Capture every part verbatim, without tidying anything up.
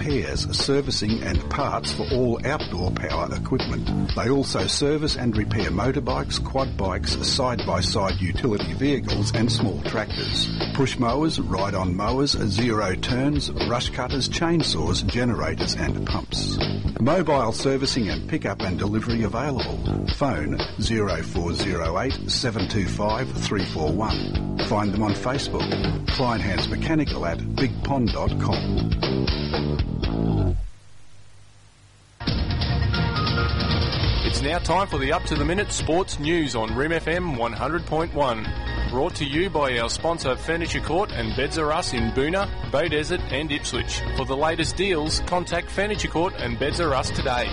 repairs, servicing and parts for all outdoor power equipment. They also service and repair motorbikes, quad bikes, side-by-side utility vehicles and small tractors. Push mowers, ride-on mowers, zero turns, brush cutters, chainsaws, generators and pumps. Mobile servicing and pick-up and delivery available. Phone zero four zero eight, seven two five, three four one. Find them on Facebook. Kleinhans Mechanical at big pond dot com. It's now time for the up-to-the-minute sports news on R I M F M one hundred point one. Brought to you by our sponsor Furniture Court and Beds R Us in Boonah, Beaudesert and Ipswich. For the latest deals, contact Furniture Court and Beds R Us today.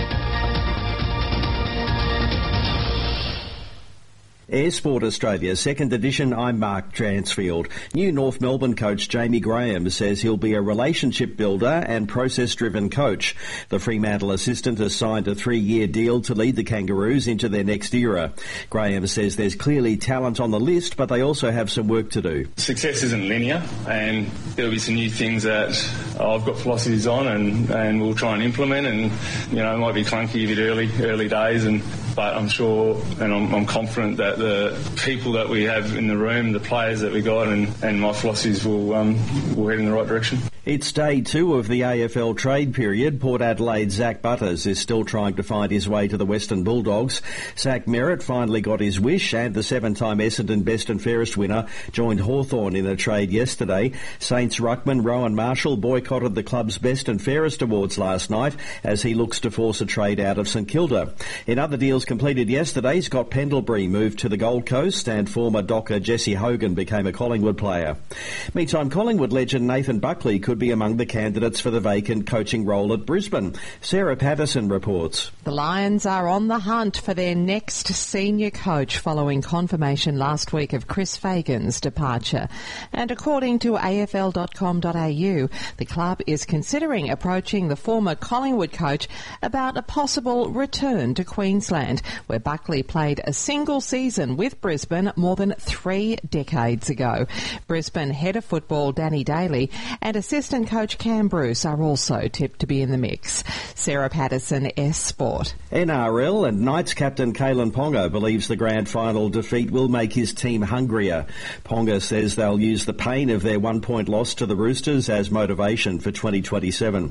Air Sport Australia, second edition, I'm Mark Dransfield. New North Melbourne coach Jamie Graham says he'll be a relationship builder and process-driven coach. The Fremantle assistant has signed a three-year deal to lead the Kangaroos into their next era. Graham says there's clearly talent on the list, but they also have some work to do. Success isn't linear, and there'll be some new things that I've got philosophies on and, and we'll try and implement, and, you know, it might be clunky a bit early, early days, and but I'm sure and I'm, I'm confident that the people that we have in the room, the players that we got, and, and my philosophies will um, will head in the right direction. It's day two of the A F L trade period. Port Adelaide's Zach Butters is still trying to find his way to the Western Bulldogs. Zach Merritt finally got his wish, and the seven-time Essendon Best and Fairest winner joined Hawthorn in a trade yesterday. Saints ruckman Rowan Marshall boycotted the club's Best and Fairest awards last night as he looks to force a trade out of St Kilda. In other deals completed yesterday, Scott Pendlebury moved to the Gold Coast and former Docker Jesse Hogan became a Collingwood player. Meantime, Collingwood legend Nathan Buckley could be among the candidates for the vacant coaching role at Brisbane. Sarah Patterson reports. The Lions are on the hunt for their next senior coach following confirmation last week of Chris Fagan's departure. And according to A F L dot com dot A U, the club is considering approaching the former Collingwood coach about a possible return to Queensland, where Buckley played a single season with Brisbane more than three decades ago. Brisbane head of football Danny Daly and assistant coach Cam Bruce are also tipped to be in the mix. Sarah Patterson, S Sport. N R L and Knights captain Kalen Ponga believes the grand final defeat will make his team hungrier. Ponga says they'll use the pain of their one-point loss to the Roosters as motivation for twenty twenty-seven.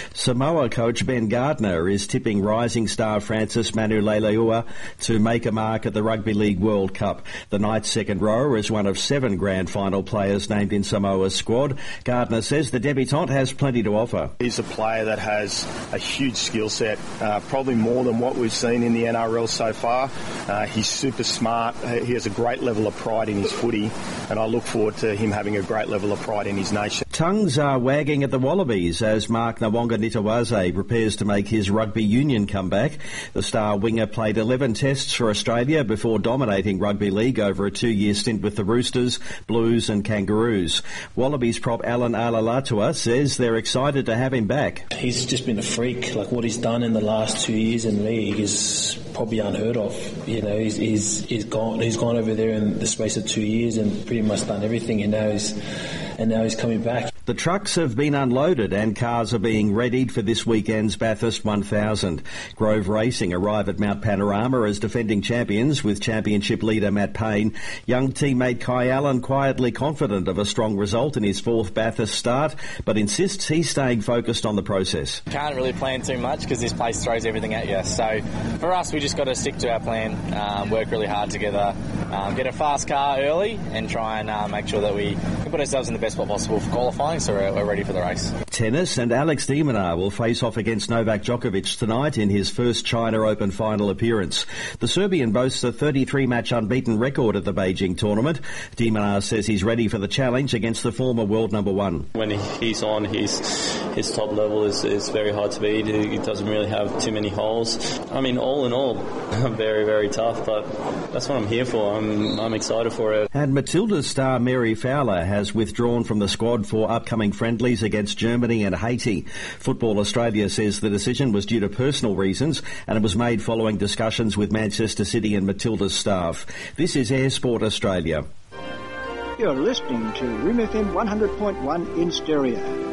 Samoa coach Ben Gardner is tipping rising star Francis Manu Leilua to make a mark at the Rugby League World Cup. The Knights' second rower is one of seven grand final players named in Samoa's squad. Gardner says the debutant has plenty to offer. He's a player that has a huge skill set, uh, probably more than what we've seen in the N R L so far. Uh, he's super smart. He has a great level of pride in his footy, and I look forward to him having a great level of pride in his nation. Tongues are wagging at the Wallabies as Mark Nawonga-Nitawaze prepares to make his rugby union comeback. The star winger played eleven tests for Australia before dominating rugby league over a two-year stint with the Roosters, Blues and Kangaroos. Wallabies prop Alan Alalatua says they're excited to have him back. He's just been a freak. Like, what he's done in the last two years in league is probably unheard of. You know, he's, he's, he's gone he's gone over there in the space of two years and pretty much done everything, and now he's and now he's coming back. The trucks have been unloaded and cars are being readied for this weekend's Bathurst one thousand. Grove Racing arrive at Mount Panorama as defending champions with championship leader Matt Payne. Young teammate Kai Allen quietly confident of a strong result in his fourth Bathurst start, but insists he's staying focused on the process. Can't really plan too much because this place throws everything at you. So for us, we just got to stick to our plan, um, work really hard together, um, get a fast car early and try and uh, make sure that we can put ourselves in the best spot possible for qualifying, so we're, we're ready for the race. Tennis, and Alex de Minaur will face off against Novak Djokovic tonight in his first China Open final appearance. The Serbian boasts a thirty-three match unbeaten record at the Beijing tournament. De Minaur says he's ready for the challenge against the former world number one. When he's on, his his top level is, is very hard to beat. He doesn't really have too many holes. I mean, all in all, very, very tough, but that's what I'm here for. I'm, I'm excited for it. And Matilda's star Mary Fowler has withdrawn from the squad for upcoming friendlies against Germany and Haiti. Football Australia says the decision was due to personal reasons and it was made following discussions with Manchester City and Matilda's staff. This is Air Sport Australia. You're listening to R I M F M one hundred point one in stereo.